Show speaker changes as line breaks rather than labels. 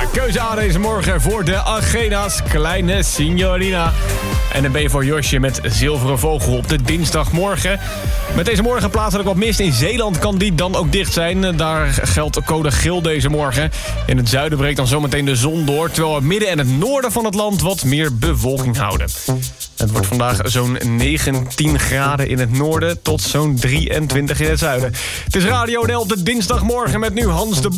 Keuze A deze morgen voor de Agena's, Kleine Signorina. En dan ben je voor Josje met Zilveren Vogel op de dinsdagmorgen. Met deze morgen plaatselijk wat mist in Zeeland kan die dan ook dicht zijn. Daar geldt code geel deze morgen. In het zuiden breekt dan zometeen de zon door, terwijl het midden en het noorden van het land wat meer bewolking houden. Het wordt vandaag zo'n 19 graden in het noorden tot zo'n 23 in het zuiden. Het is Radio NL op de dinsdagmorgen met nu Hans de Bos.